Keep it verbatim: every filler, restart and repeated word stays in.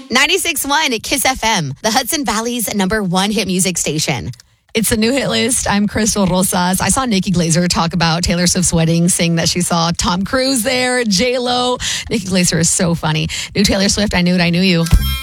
ninety-six point one Kiss F M, the Hudson Valley's number one hit music station. It's the new hit list. I'm Crystal Rosas. I saw Nikki Glaser talk about Taylor Swift's wedding, saying that she saw Tom Cruise there, J-Lo. Nikki Glaser is so funny. New Taylor Swift, I Knew It, I Knew You.